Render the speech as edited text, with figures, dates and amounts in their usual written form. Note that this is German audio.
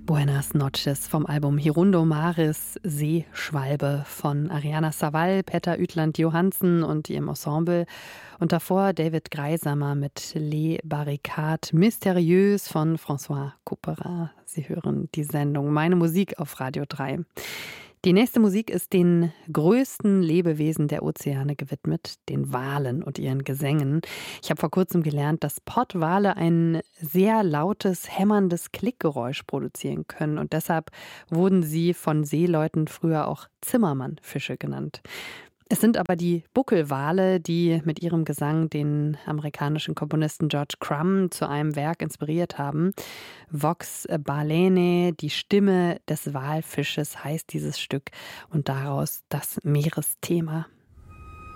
Buenas noches vom Album Hirundo Maris, Seeschwalbe von Ariana Savall, Petter Ütland-Johansen und ihrem Ensemble. Und davor David Greisamer mit Les Barricades Mystérieuses von François Couperin. Sie hören die Sendung Meine Musik auf Radio 3. Die nächste Musik ist den größten Lebewesen der Ozeane gewidmet, den Walen und ihren Gesängen. Ich habe vor kurzem gelernt, dass Pottwale ein sehr lautes, hämmerndes Klickgeräusch produzieren können. Und deshalb wurden sie von Seeleuten früher auch Zimmermannfische genannt. Es sind aber die Buckelwale, die mit ihrem Gesang den amerikanischen Komponisten George Crumb zu einem Werk inspiriert haben. Vox Balaenae, die Stimme des Walfisches heißt dieses Stück und daraus das Meeresthema.